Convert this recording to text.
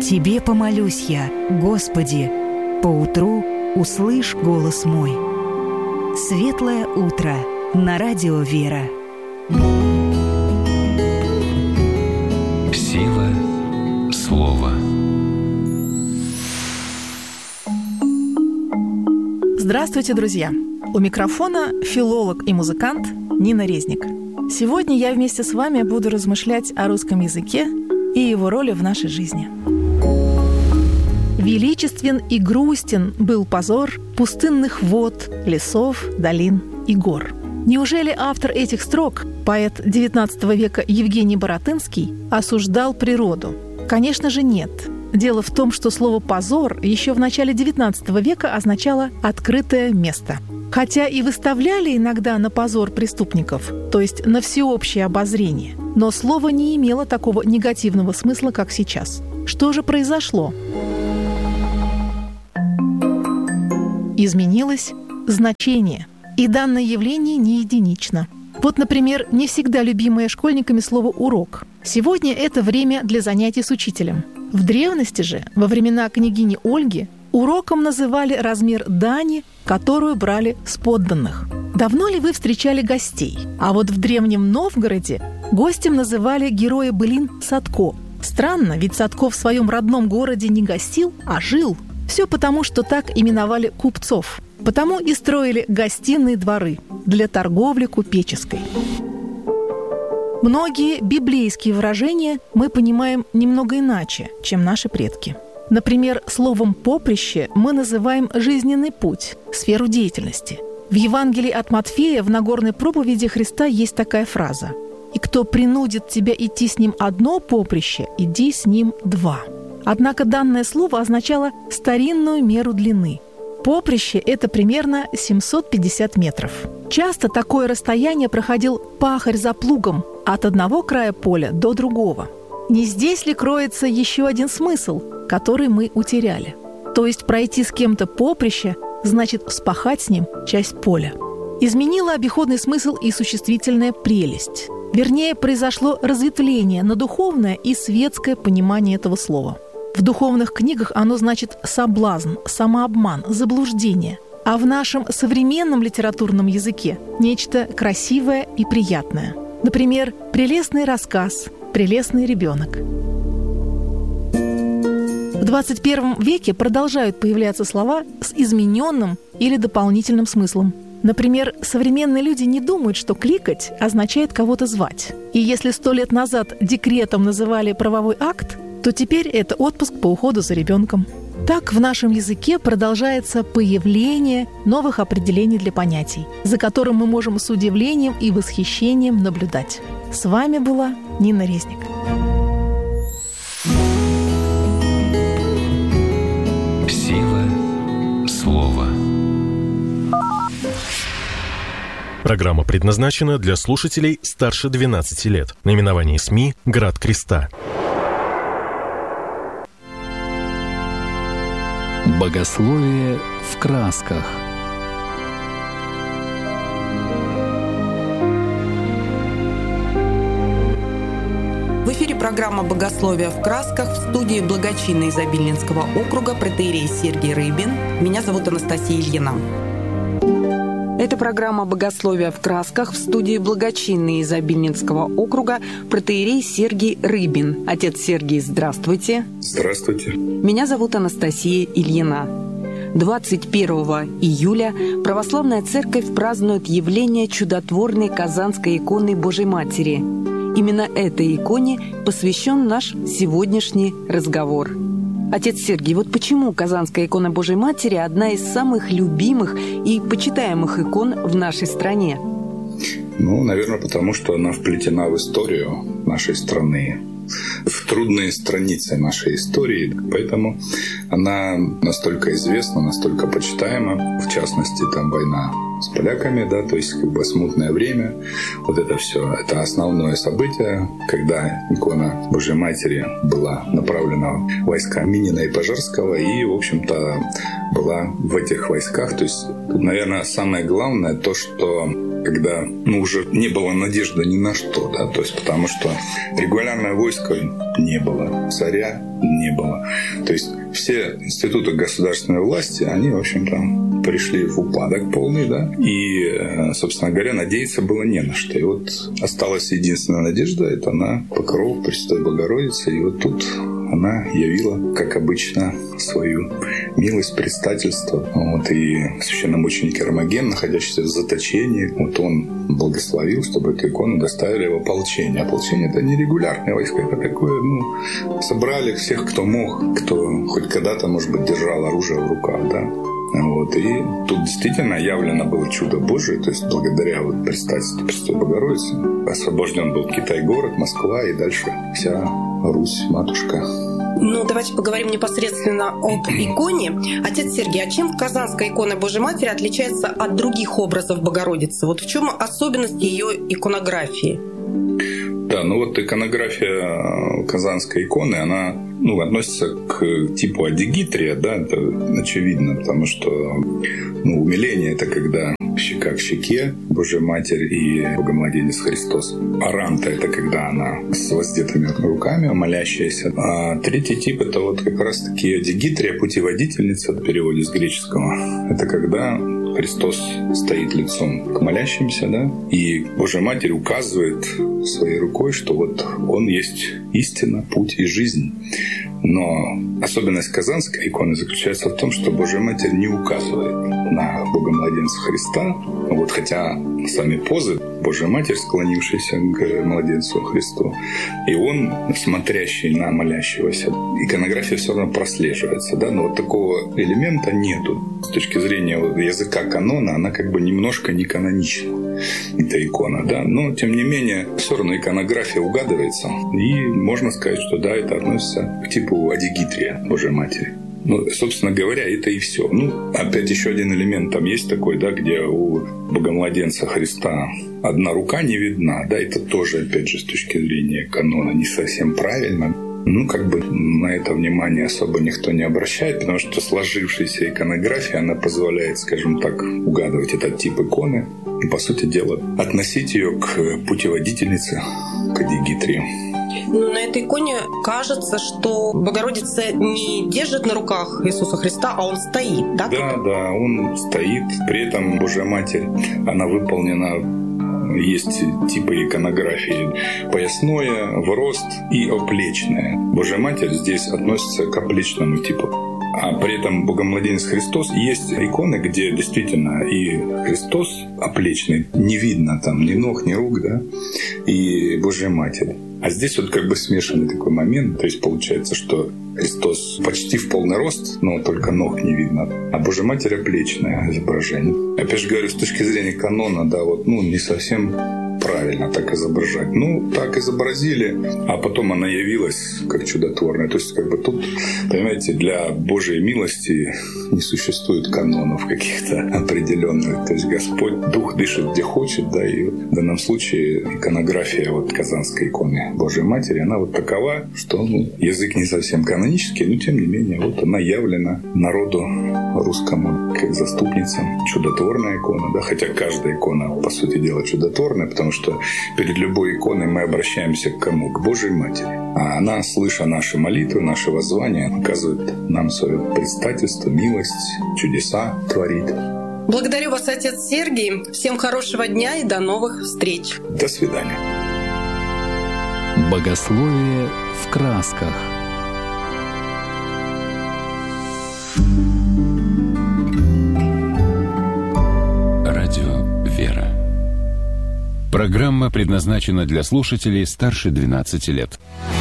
Тебе помолюсь я, Господи, поутру услышь голос мой. Светлое утро на радио «Вера». Сила слова. Здравствуйте, друзья! У микрофона филолог и музыкант Нина Резник. Сегодня я вместе с вами буду размышлять о русском языке и его роли в нашей жизни. Величествен и грустен был позор пустынных вод, лесов, долин и гор. Неужели автор этих строк, поэт XIX века Евгений Баратынский, осуждал природу? Конечно же, нет. Дело в том, что слово «позор» еще в начале XIX века означало «открытое место». Хотя и выставляли иногда на позор преступников, то есть на всеобщее обозрение, но слово не имело такого негативного смысла, как сейчас. Что же произошло? Изменилось значение, и данное явление не единично. Вот, например, не всегда любимое школьниками слово «урок». Сегодня это время для занятий с учителем. В древности же, во времена княгини Ольги, уроком называли размер дани, которую брали с подданных. Давно ли вы встречали гостей? А вот в древнем Новгороде гостем называли героя былин Садко. Странно, ведь Садко в своем родном городе не гостил, а жил. Все потому, что так именовали купцов. Потому и строили гостиные дворы для торговли купеческой. Многие библейские выражения мы понимаем немного иначе, чем наши предки. Например, словом «поприще» мы называем жизненный путь, сферу деятельности. В Евангелии от Матфея в Нагорной проповеди Христа есть такая фраза: «И кто принудит тебя идти с ним одно поприще, иди с ним два». Однако данное слово означало старинную меру длины. Поприще – это примерно 750 метров. Часто такое расстояние проходил пахарь за плугом от одного края поля до другого. Не здесь ли кроется еще один смысл, который мы утеряли? То есть пройти с кем-то поприще значит вспахать с ним часть поля. Изменило обиходный смысл и существительная прелесть. Вернее, произошло разветвление на духовное и светское понимание этого слова. В духовных книгах оно значит соблазн, самообман, заблуждение. А в нашем современном литературном языке нечто красивое и приятное. Например, прелестный рассказ, прелестный ребенок. В 21 веке продолжают появляться слова с измененным или дополнительным смыслом. Например, современные люди не думают, что кликать означает кого-то звать. И если 100 лет назад декретом называли правовой акт, то теперь это отпуск по уходу за ребенком. Так в нашем языке продолжается появление новых определений для понятий, за которым мы можем с удивлением и восхищением наблюдать. С вами была Нина Резник. Сила слова. Программа предназначена для слушателей старше 12 лет. Наименование СМИ «Град Креста». Богословие в красках. В эфире программа «Богословие в красках», в студии благочинной из Обильнинского округа протоиерей Сергий Рыбин. Меня зовут Анастасия Ильина. Это программа «Богословие в красках», в студии благочинной из Обильнинского округа протоиерей Сергий Рыбин. Отец Сергий, здравствуйте. Здравствуйте. Меня зовут Анастасия Ильина. 21 июля Православная Церковь празднует явление чудотворной Казанской иконы Божьей Матери. Именно этой иконе посвящен наш сегодняшний разговор. Отец Сергий, вот почему Казанская икона Божьей Матери одна из самых любимых и почитаемых икон в нашей стране? Наверное, потому что она вплетена в историю нашей страны, в трудные страницы нашей истории. Поэтому она настолько известна, настолько почитаема. В частности, там война с поляками, то есть смутное время. Вот это все, это основное событие, когда икона Божьей Матери была направлена в войска Минина и Пожарского и, в общем-то, была в этих войсках. То есть, наверное, самое главное то, что когда уже не было надежды ни на что, да, то есть потому что регулярное войско не было, царя не было. То есть все институты государственной власти, они, в общем-то, пришли в упадок полный, да, и, собственно говоря, надеяться было не на что. И вот осталась единственная надежда, это на покров Пресвятой Богородицы, и вот тут она явила, как обычно, свою милость, предстательство. Вот, и священномученик Эрмоген, находящийся в заточении, вот он благословил, чтобы эту икону доставили в ополчение. Ополчение — это не регулярное войско, это такое, собрали всех, кто мог, кто хоть когда-то, может быть, держал оружие в руках, да. Вот, и тут действительно явлено было чудо Божие, то есть благодаря предстательству Пресвятой Богородицы освобожден был Китай-город, Москва и дальше вся Русь, матушка. Давайте поговорим непосредственно об иконе. Отец Сергий, а чем Казанская икона Божьей Матери отличается от других образов Богородицы? Вот в чем особенность ее иконографии? Да, иконография Казанской иконы, она относится к типу адигитрия, да, это очевидно, потому что умиление — это когда щека к щеке Божья Матерь и Богомладенец Христос. Аранта — это когда она с воздетыми руками, молящаяся. А третий тип — это вот как раз-таки адигитрия, путеводительница, в переводе с греческого. Это когда Христос стоит лицом к молящимся, да, и Божья Матерь указывает своей рукой, что вот Он есть истина, путь и жизнь. Но особенность Казанской иконы заключается в том, что Божья Матерь не указывает на Богомладенца Христа, хотя сами позы Божья Матерь, склонившаяся к младенцу Христу, и Он, смотрящий на молящегося. Иконография все равно прослеживается, да, но такого элемента нету. С точки зрения языка канона, она как бы немножко не канонична, эта икона, да, но тем не менее все равно иконография угадывается, и можно сказать, что да, это относится к типу адигитрия Божьей Матери. Собственно говоря, это и все. Опять еще один элемент там есть такой, да, где у Богомладенца Христа одна рука не видна, да, это тоже, опять же, с точки зрения канона не совсем правильно. На это внимание особо никто не обращает, потому что сложившаяся иконография, она позволяет, скажем так, угадывать этот тип иконы и, по сути дела, относить ее к путеводительнице, к адигитрии. На этой иконе кажется, что Богородица не держит на руках Иисуса Христа, а Он стоит, да? Да, Он стоит. При этом Божья Матерь, она выполнена, есть типы иконографии: поясное, в рост и оплечное. Божья Матерь здесь относится к оплечному типу. А при этом Богомладенец Христос, есть иконы, где действительно и Христос оплечный, не видно там ни ног, ни рук, да, и Божья Матерь. А здесь как бы смешанный такой момент, то есть получается, что Христос почти в полный рост, но только ног не видно, а Божья Матерь оплечное изображение. Опять же говорю, с точки зрения канона, да, не совсем правильно так изображать. Так изобразили, а потом она явилась как чудотворная. То есть тут, понимаете, для Божьей милости не существует канонов каких-то определенных. То есть Господь Дух дышит где хочет, да, и в данном случае иконография Казанской иконы Божьей Матери, она такова, что язык не совсем канонический, но тем не менее она явлена народу русскому как заступница, чудотворная икона, да, хотя каждая икона, по сути дела, чудотворная, потому что перед любой иконой мы обращаемся к кому? К Божьей Матери. А она, слыша наши молитвы, наши воззвания, оказывает нам свое предстательство, милость, чудеса творит. Благодарю вас, отец Сергий. Всем хорошего дня и до новых встреч. До свидания. Богословие в красках. Радио «Вера». Программа предназначена для слушателей старше 12 лет.